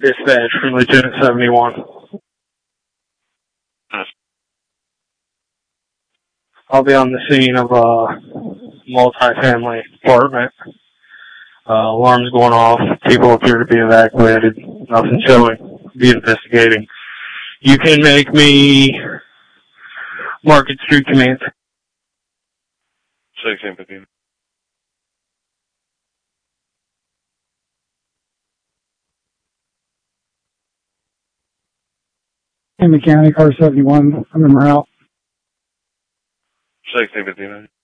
Dispatch from Lieutenant 71. I'll be on the scene of a multi-family apartment. Alarms going off. People appear to be evacuated. Nothing showing. Be investigating. You can make me Market Street Command. 1615. In the county, car 71, I'm in route. 1659.